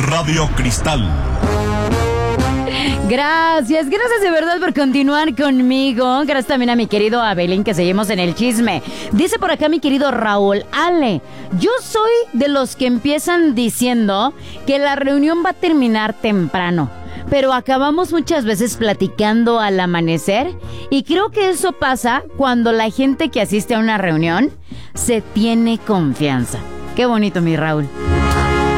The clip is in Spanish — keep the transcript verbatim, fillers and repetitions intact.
Radio Cristal. Gracias, gracias de verdad por continuar conmigo. Gracias también a mi querido Abelín, que seguimos en el chisme. Dice por acá mi querido Raúl: Ale, yo soy de los que empiezan diciendo que la reunión va a terminar temprano, pero acabamos muchas veces platicando al amanecer, y creo que eso pasa cuando la gente que asiste a una reunión se tiene confianza. Qué bonito, mi Raúl.